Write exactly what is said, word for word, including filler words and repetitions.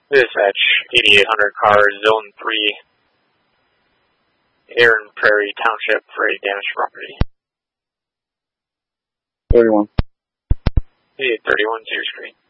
Dispatch eighty-eight hundred car, Zone three, Aaron Prairie Township for a damaged property. thirty-one. eighty-eight thirty-one to your screen.